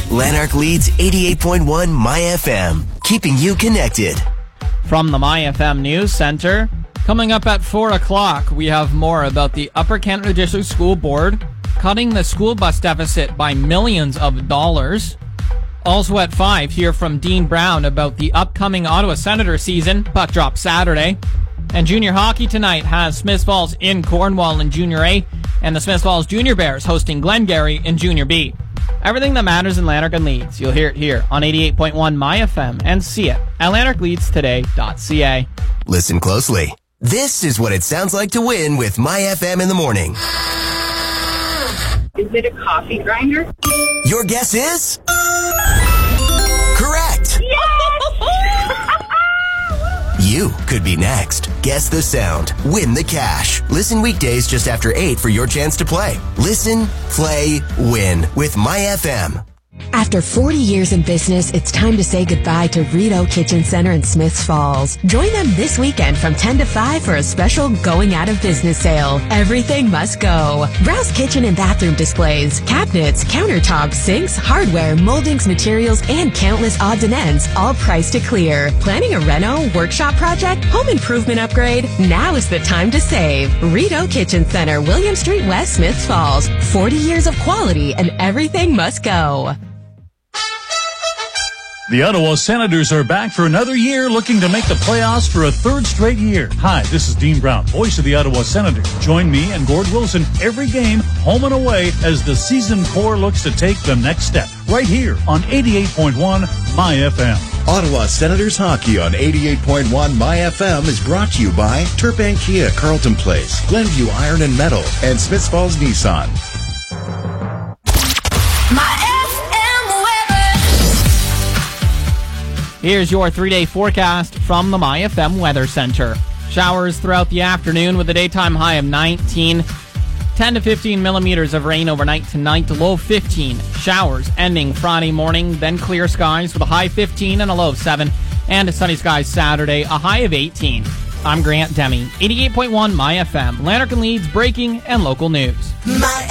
Lanark leads 88.1 My FM, keeping you connected. From the My FM News Center, coming up at 4 o'clock, we have more about the Upper Canada District School Board cutting the school bus deficit by millions of dollars. Also at 5, hear from Dean Brown about the upcoming Ottawa Senator season. Puck drop Saturday. And junior hockey tonight has Smiths Falls in Cornwall in Junior A, and the Smiths Falls Junior Bears hosting Glengarry in Junior B. Everything that matters in Lanark and Leeds, you'll hear it here on 88.1 My FM and see it at lanarkleadstoday.ca. Listen closely. This is what it sounds like to win with My FM in the morning. Is it a coffee grinder? Your guess is? Correct. You could be next. Guess the sound. Win the cash. Listen weekdays just after 8 for your chance to play. Listen, play, win with My FM. After 40 years in business, it's time to say goodbye to Rito Kitchen Center in Smiths Falls. Join them this weekend from 10 to 5 for a special going out of business sale. Everything must go. Browse kitchen and bathroom displays, cabinets, countertops, sinks, hardware, moldings, materials, and countless odds and ends, all priced to clear. Planning a reno, workshop project, home improvement upgrade? Now is the time to save. Rito Kitchen Center, William Street West, Smiths Falls. 40 years of quality and everything must go. The Ottawa Senators are back for another year, looking to make the playoffs for a third straight year. Hi, this is Dean Brown, voice of the Ottawa Senators. Join me and Gord Wilson every game, home and away, as the season core looks to take the next step. Right here on 88.1 My FM. Ottawa Senators hockey on 88.1 My FM is brought to you by Turpin Kia, Carlton Place, Glenview Iron and Metal, and Smiths Falls Nissan. Here's your 3-day forecast from the My FM Weather Center. Showers throughout the afternoon with a daytime high of 19. 10 to 15 millimeters of rain overnight tonight, low 15. Showers ending Friday morning, then clear skies with a high 15 and a low of 7. And sunny skies Saturday, a high of 18. I'm Grant Demi, 88.1 My FM, Lanark and Leeds breaking and local news.